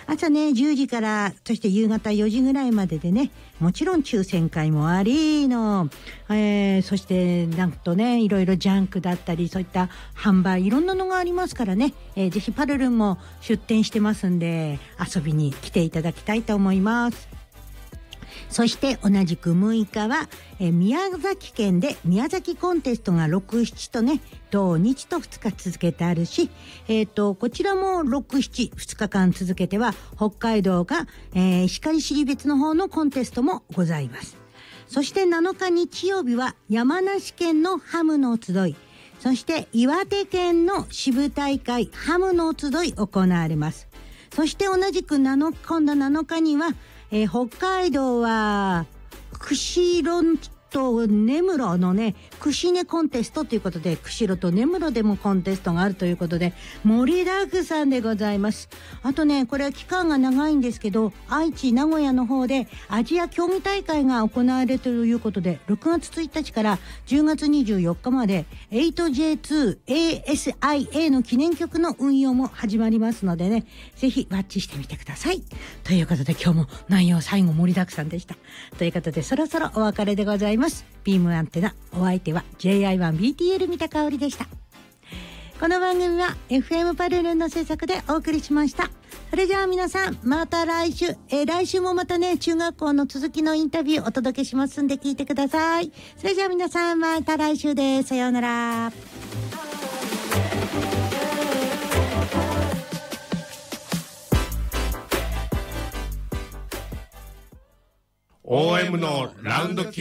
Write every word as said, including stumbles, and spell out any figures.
朝ねじゅうじから、そして夕方よじぐらいまででね、もちろん抽選会もありの、えー、そしてなんとね、いろいろジャンクだったり、そういった販売、いろんなのがありますからね、えー、ぜひパルルンも出店してますんで、遊びに来ていただきたいと思います。そして同じくむいかは、えー、宮崎県で宮崎コンテストがろく、しちとね、土日とふつか続けてあるし、えっと、こちらもろく、しち、ふつかかん続けては、北海道が、えー、石狩市別の方のコンテストもございます。そしてなのか日曜日は、山梨県のハムの集い、そして岩手県の支部大会ハムの集い行われます。そして同じくなの今度なのかには、えー、北海道は釧路と根室のね、串根コンテストということで、釧路と根室でもコンテストがあるということで、盛りだくさんでございます。あとね、これは期間が長いんですけど、愛知、名古屋の方でアジア競技大会が行われるということで、ろくがつついたちからじゅうがつにじゅうよっかまで エイトジェイツーエーエスアイエー の記念曲の運用も始まりますのでね、ぜひワッチしてみてください。ということで今日も内容最後盛りだくさんでした。ということでそろそろお別れでございます。ビームアンテナ、お相手は ジェイアイワンビーティーエル 三田香織でした。この番組は エフエム パルルンの制作でお送りしました。それじゃあ皆さん、また来週、えー、来週もまたね、中学校の続きのインタビューお届けしますんで聞いてください。それじゃあ皆さん、また来週です。さようなら。 オーエム のラウンド